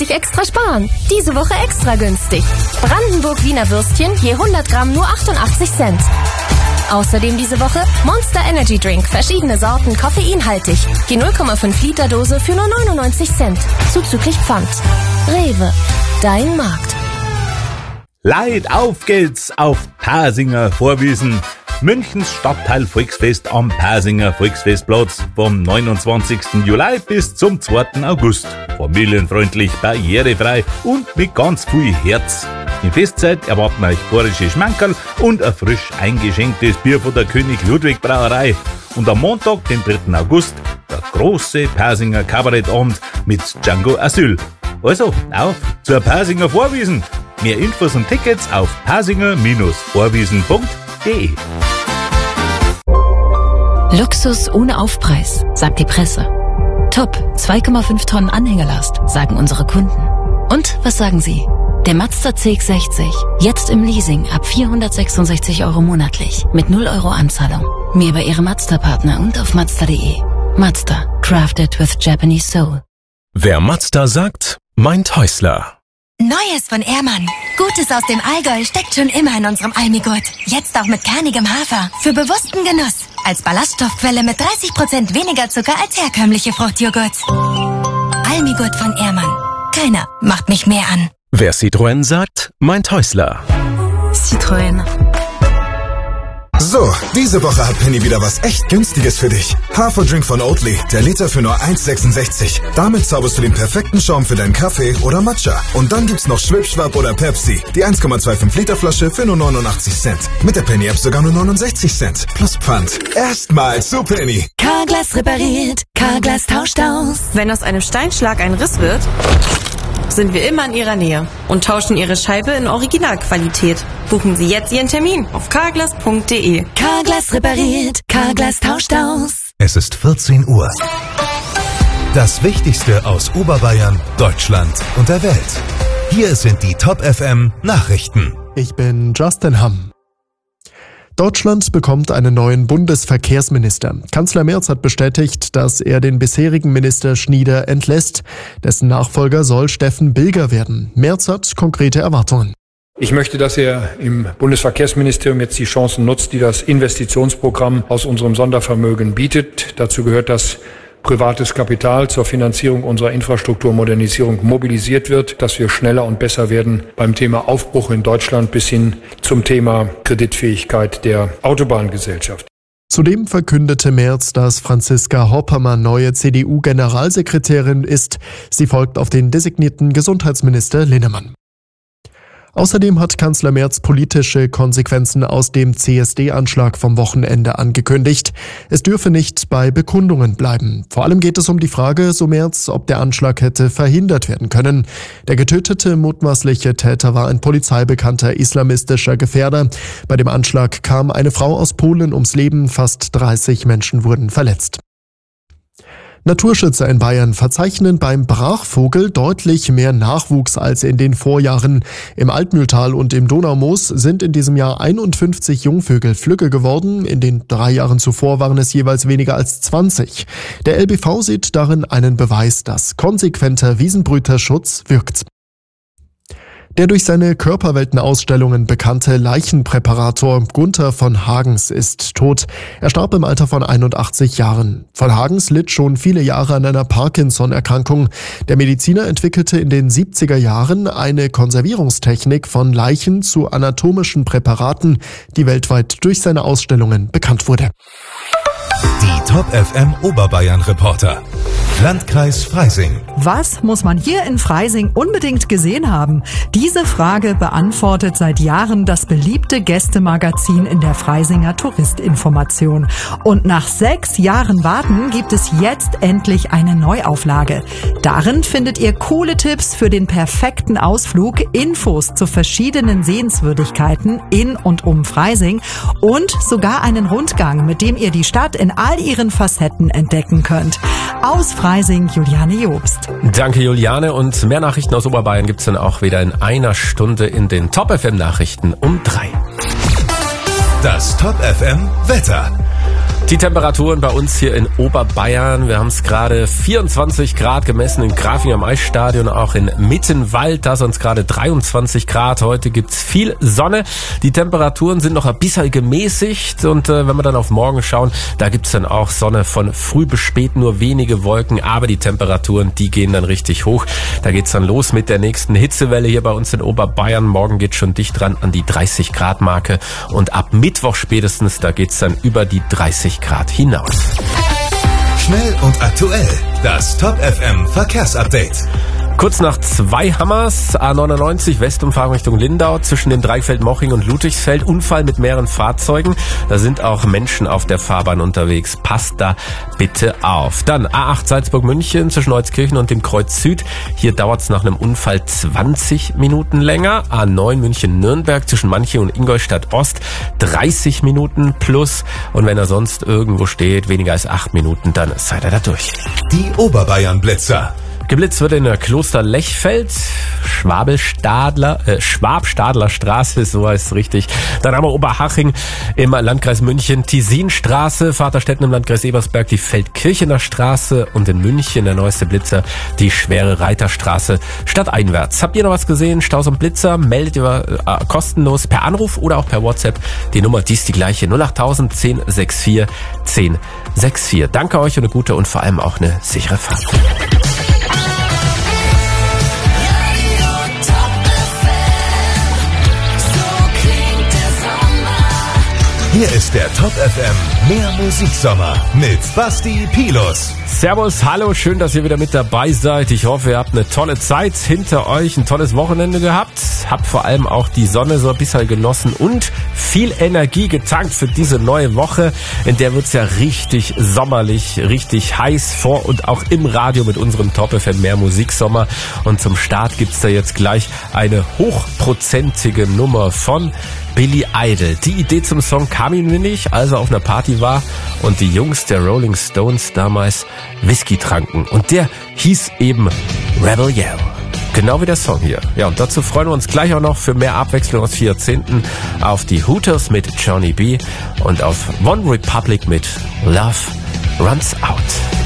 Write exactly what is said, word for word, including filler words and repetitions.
euch extra sparen. Diese Woche extra günstig. Brandenburg Wiener Würstchen je hundert Gramm nur achtundachtzig Cent. Außerdem diese Woche Monster Energy Drink, verschiedene Sorten, koffeinhaltig. Je null Komma fünf Liter Dose für nur neunundneunzig Cent. Zuzüglich Pfand. Rewe, dein Markt. Leid, auf geht's auf Pasinger Vorwiesen. Münchens Stadtteil Volksfest am Pasinger Volksfestplatz vom neunundzwanzigsten Juli bis zum zweiten August. Familienfreundlich, barrierefrei und mit ganz viel Herz. In Festzeit erwarten euch bayerische Schmankerl und ein frisch eingeschenktes Bier von der König Ludwig Brauerei. Und am Montag, den dritten August, der große Pasinger Kabarettabend mit Django Asyl. Also, auf zur Pasinger Vorwiesen. Mehr Infos und Tickets auf pasinger Vorwiesen punkt de. Luxus ohne Aufpreis, sagt die Presse. Top, zwei Komma fünf Tonnen Anhängerlast, sagen unsere Kunden. Und was sagen Sie? Der Mazda C X sechzig, jetzt im Leasing ab vierhundertsechsundsechzig Euro monatlich, mit null Euro Anzahlung. Mehr bei Ihrem Mazda-Partner und auf mazda punkt de. Mazda, crafted with Japanese soul. Wer Mazda sagt, meint Häusler. Neues von Ehrmann. Gutes aus dem Allgäu steckt schon immer in unserem Almigurt. Jetzt auch mit kernigem Hafer. Für bewussten Genuss. Als Ballaststoffquelle mit dreißig Prozent weniger Zucker als herkömmliche Fruchtjoghurts. Almigurt von Ehrmann. Keiner macht mich mehr an. Wer Citroën sagt, meint Häusler. Citroën. So, diese Woche hat Penny wieder was echt Günstiges für dich. Haferdrink von Oatly, der Liter für nur eins Komma sechsundsechzig. Damit zauberst du den perfekten Schaum für deinen Kaffee oder Matcha. Und dann gibt's noch Schwipschwapp oder Pepsi, die eins Komma fünfundzwanzig Liter Flasche für nur neunundachtzig Cent. Mit der Penny-App sogar nur neunundsechzig Cent. Plus Pfand. Erstmal zu Penny. Carglass repariert, Carglass tauscht aus. Wenn aus einem Steinschlag ein Riss wird, sind wir immer in Ihrer Nähe und tauschen Ihre Scheibe in Originalqualität. Buchen Sie jetzt Ihren Termin auf carglass punkt de. Carglass repariert, Carglass tauscht aus. Es ist vierzehn Uhr. Das Wichtigste aus Oberbayern, Deutschland und der Welt. Hier sind die Top F M Nachrichten. Ich bin Justin Hamm. Deutschland bekommt einen neuen Bundesverkehrsminister. Kanzler Merz hat bestätigt, dass er den bisherigen Minister Schnieder entlässt. Dessen Nachfolger soll Steffen Bilger werden. Merz hat konkrete Erwartungen. Ich möchte, dass er im Bundesverkehrsministerium jetzt die Chancen nutzt, die das Investitionsprogramm aus unserem Sondervermögen bietet. Dazu gehört, dass privates Kapital zur Finanzierung unserer Infrastrukturmodernisierung mobilisiert wird, dass wir schneller und besser werden beim Thema Aufbruch in Deutschland bis hin zum Thema Kreditfähigkeit der Autobahngesellschaft. Zudem verkündete Merz, dass Franziska Hoppermann neue C D U-Generalsekretärin ist. Sie folgt auf den designierten Gesundheitsminister Linnemann. Außerdem hat Kanzler Merz politische Konsequenzen aus dem C S D-Anschlag vom Wochenende angekündigt. Es dürfe nicht bei Bekundungen bleiben. Vor allem geht es um die Frage, so Merz, ob der Anschlag hätte verhindert werden können. Der getötete mutmaßliche Täter war ein polizeibekannter islamistischer Gefährder. Bei dem Anschlag kam eine Frau aus Polen ums Leben, fast dreißig Menschen wurden verletzt. Naturschützer in Bayern verzeichnen beim Brachvogel deutlich mehr Nachwuchs als in den Vorjahren. Im Altmühltal und im Donaumoos sind in diesem Jahr einundfünfzig Jungvögel flügge geworden. In den drei Jahren zuvor waren es jeweils weniger als zwanzig. Der L B V sieht darin einen Beweis, dass konsequenter Wiesenbrüterschutz wirkt. Der durch seine Körperweltenausstellungen bekannte Leichenpräparator Gunther von Hagens ist tot. Er starb im Alter von einundachtzig Jahren. Von Hagens litt schon viele Jahre an einer Parkinson-Erkrankung. Der Mediziner entwickelte in den siebziger Jahren eine Konservierungstechnik von Leichen zu anatomischen Präparaten, die weltweit durch seine Ausstellungen bekannt wurde. Die Top F M Oberbayern Reporter. Landkreis Freising. Was muss man hier in Freising unbedingt gesehen haben? Diese Frage beantwortet seit Jahren das beliebte Gästemagazin in der Freisinger Touristinformation. Und nach sechs Jahren Warten gibt es jetzt endlich eine Neuauflage. Darin findet ihr coole Tipps für den perfekten Ausflug, Infos zu verschiedenen Sehenswürdigkeiten in und um Freising und sogar einen Rundgang, mit dem ihr die Stadt in all ihren Facetten entdecken könnt. Aus Freising, Juliane Jobst. Danke, Juliane. Und mehr Nachrichten aus Oberbayern gibt's dann auch wieder in einer Stunde in den Top F M Nachrichten um drei. Das Top F M Wetter. Die Temperaturen bei uns hier in Oberbayern, wir haben es gerade vierundzwanzig Grad gemessen in Grafing am Eisstadion, auch in Mittenwald, da sind es gerade dreiundzwanzig Grad. Heute gibt's viel Sonne. Die Temperaturen sind noch ein bisschen gemäßigt und äh, wenn wir dann auf morgen schauen, da gibt's dann auch Sonne von früh bis spät, nur wenige Wolken, aber die Temperaturen, die gehen dann richtig hoch. Da geht's dann los mit der nächsten Hitzewelle hier bei uns in Oberbayern. Morgen geht's schon dicht dran an die dreißig Grad Marke und ab Mittwoch spätestens, da geht's dann über die dreißig Grad hinaus. Schnell und aktuell. Das Top F M Verkehrsupdate. Kurz nach zwei Hammers, A neunundneunzig, Westumfahrung Richtung Lindau, zwischen dem Dreieckfeld Moching und Ludwigsfeld, Unfall mit mehreren Fahrzeugen. Da sind auch Menschen auf der Fahrbahn unterwegs. Passt da bitte auf. Dann A acht Salzburg-München zwischen Neuzkirchen und dem Kreuz Süd. Hier dauert es nach einem Unfall zwanzig Minuten länger. A neun München-Nürnberg zwischen Manching und Ingolstadt Ost, dreißig Minuten plus. Und wenn er sonst irgendwo steht, weniger als acht Minuten, dann seid ihr da durch. Die Oberbayern-Blitzer. Geblitzt wird in der Kloster Lechfeld, Schwabelstadler, äh, Schwabstadler Straße, so heißt es richtig. Dann haben wir Oberhaching im Landkreis München, Tisinstraße, Vaterstetten im Landkreis Ebersberg, die Feldkirchener Straße und in München der neueste Blitzer, die Schwere Reiterstraße, stadteinwärts. Habt ihr noch was gesehen? Staus und Blitzer, meldet ihr äh, kostenlos per Anruf oder auch per WhatsApp. Die Nummer, die ist die gleiche, null acht null null zehn vierundsechzig zehn vierundsechzig. Danke euch und eine gute und vor allem auch eine sichere Fahrt. Hier ist der Top F M Mehr Musiksommer mit Basti Pilus. Servus, hallo, schön, dass ihr wieder mit dabei seid. Ich hoffe, ihr habt eine tolle Zeit hinter euch, ein tolles Wochenende gehabt. Habt vor allem auch die Sonne so ein bisschen genossen und viel Energie getankt für diese neue Woche. In der wird's ja richtig sommerlich, richtig heiß vor und auch im Radio mit unserem Top F M Mehr Musiksommer. Und zum Start gibt's da jetzt gleich eine hochprozentige Nummer von Billy Idol. Die Idee zum Song kam ihm nämlich, als er auf einer Party war und die Jungs der Rolling Stones damals Whisky tranken. Und der hieß eben Rebel Yell. Genau wie der Song hier. Ja, und dazu freuen wir uns gleich auch noch für mehr Abwechslung aus vier Jahrzehnten auf die Hooters mit Johnny B. und auf One Republic mit Love Runs Out.